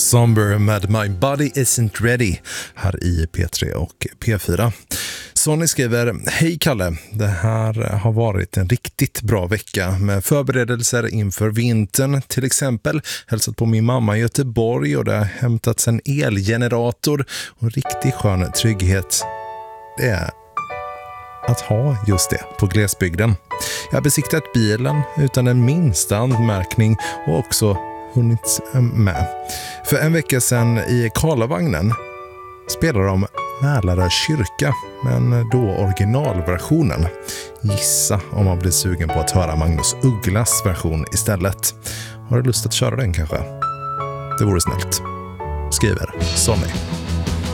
Somber med My Body Isn't Ready här i P3 och P4. Sonny skriver: Hej Kalle, det här har varit en riktigt bra vecka med förberedelser inför vintern. Till exempel hälsat på min mamma i Göteborg och det har hämtats en elgenerator och riktigt skön trygghet. Det är att ha just det på glesbygden. Jag har besiktat bilen utan den minsta anmärkning och också hunnit med. För en vecka sedan i Karlavagnen spelar de Mälarö kyrka, men då originalversionen. Gissa om man blir sugen på att höra Magnus Ugglas version istället. Har du lust att köra den kanske? Det vore snällt. Skriver Sonny.